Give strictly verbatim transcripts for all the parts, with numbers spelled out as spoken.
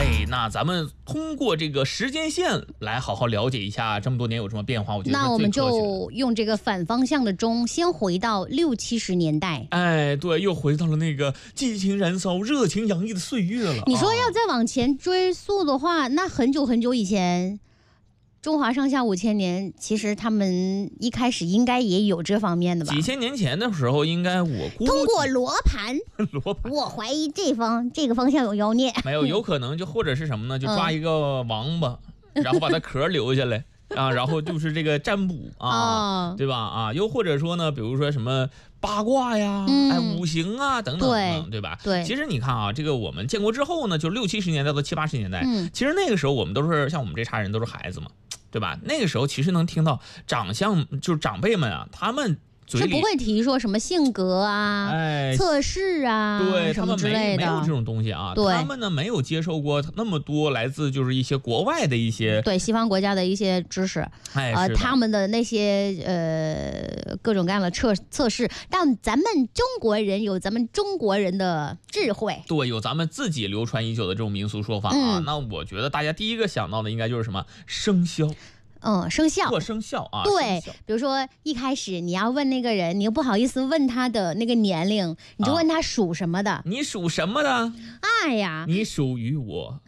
哎，那咱们通过这个时间线来好好了解一下这么多年有什么变化，我觉得那我们就用这个反方向的钟，先回到六七十年代。 哎，对，又回到了那个激情燃烧、热情洋溢的岁月了。 你说要再往前追溯的话，那很久很久以前。中华上下五千年，其实他们一开始应该也有这方面的吧？ 几千年前的时候，应该我估计通过罗盘， 罗盘， 我怀疑这方这个方向有妖孽。 没有，有可能就或者是什么呢？就抓一个王八，嗯、然后把它壳留下来啊，然后就是这个占卜啊，哦、对吧？啊，又或者说呢，比如说什么八卦呀，嗯、哎，五行啊等等，对, 对吧？ 对。 其实你看啊，这个我们建国之后呢，就六七十年代到七八十年代，嗯、其实那个时候我们都是像我们这茬人都是孩子嘛。对吧？那个时候其实能听到长相，就是长辈们啊，他们嘴里是不会提说什么性格啊、哎、测试啊， 对什么之类的， 他们没没有这种东西啊。 对， 他们呢没有接受过那么多来自就是一些国外的一些对西方国家的一些知识， 哎， 呃，他们的那些呃各种各样的测测试，但咱们中国人有咱们中国人的智慧， 对，有咱们自己流传已久的这种民俗说法啊。嗯、那我觉得大家第一个想到的应该就是什么生肖。 嗯，生肖过生肖啊， 对，比如说一开始你要问那个人，你又不好意思问他的那个年龄，你就问他属什么的。啊、 你属什么的？ 哎呀， 你属于我。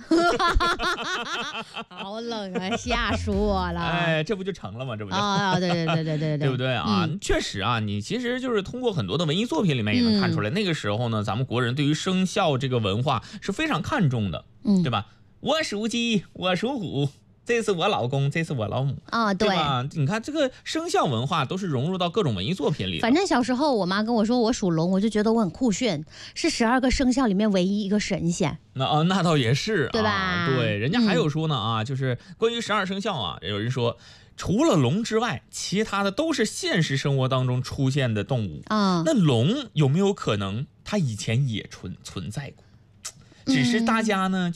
好冷啊，吓死我了！ 哎，这不就成了吗？这不就啊、哦，对对对对对对， 对不对啊？嗯、确实啊，你其实就是通过很多的文艺作品里面也能看出来，嗯、那个时候呢，咱们国人对于生肖这个文化是非常看重的，嗯，对吧？我属鸡，我属虎。这是我老公，这是我老母啊，对吧？你看这个生肖文化都是融入到各种文艺作品里。 反正小时候我妈跟我说我属龙，我就觉得我很酷炫，是十二个生肖里面唯一一个神仙。 那啊，那倒也是， 对吧？ 啊、对，人家还有说呢啊，嗯、就是关于十二生肖啊，有人说除了龙之外，其他的都是现实生活当中出现的动物啊。那龙有没有可能它以前也存存在过？只是大家呢。